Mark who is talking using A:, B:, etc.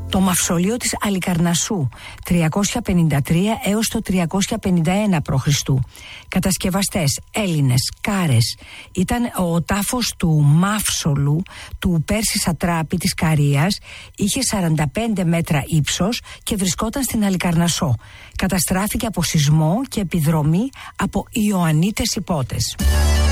A: Το μαυσολείο της Αλικαρνασσού, 353 έως το 351 π.Χ. Κατασκευαστές Έλληνες, Κάρες. Ήταν ο τάφος του Μαύσολου, του Πέρση Σατράπη της Καρίας. Είχε 45 μέτρα ύψος και βρισκόταν στην Αλικαρνασσό. Καταστράφηκε από σεισμό και επιδρομή από Ιωαννίτες υπότες.